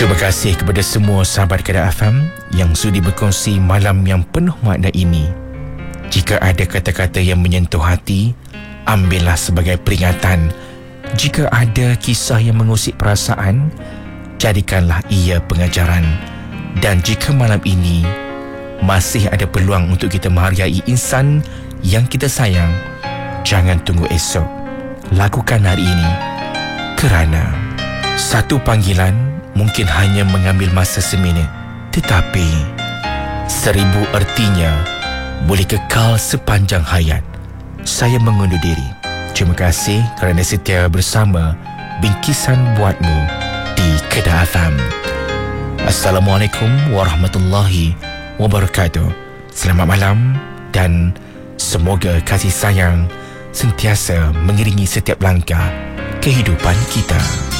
Terima kasih kepada semua sahabat Kedah FM yang sudi berkongsi malam yang penuh makna ini. Jika ada kata-kata yang menyentuh hati, ambillah sebagai peringatan. Jika ada kisah yang mengusik perasaan, jadikanlah ia pengajaran. Dan jika malam ini masih ada peluang untuk kita menghargai insan yang kita sayang, jangan tunggu esok. Lakukan hari ini, kerana satu panggilan mungkin hanya mengambil masa seminit, tetapi 1000 ertinya boleh kekal sepanjang hayat. Saya mengundur diri. Terima kasih kerana setia bersama Bingkisan Buatmu di Kedah FM. Assalamualaikum warahmatullahi wabarakatuh. Selamat malam dan semoga kasih sayang sentiasa mengiringi setiap langkah kehidupan kita.